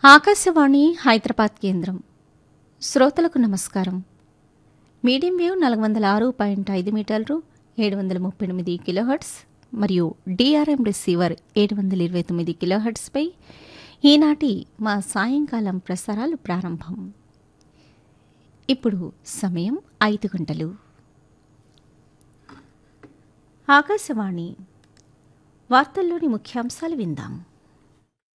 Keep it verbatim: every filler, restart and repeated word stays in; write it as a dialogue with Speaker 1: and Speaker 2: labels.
Speaker 1: ఆకాశవాణి హైదరాబాద్ కేంద్రం. శ్రోతలకు నమస్కారం. మీడియం వేవ్ నాలుగు వందల ఆరు పాయింట్ ఐదు మీటర్లు ఏడు వందల ముప్పై ఎనిమిది కిలోహెర్ట్స్ మరియు డిఆర్ఎం రిసీవర్ ఏడు వందల ఇరవై తొమ్మిది కిలోహెర్ట్స్పై ఈనాటి మా సాయంకాలం ప్రసారాలు ప్రారంభం. ఇప్పుడు సమయం ఐదు గంటలు. ఆకాశవాణి వార్తల్లోని ముఖ్యాంశాలు విందాం.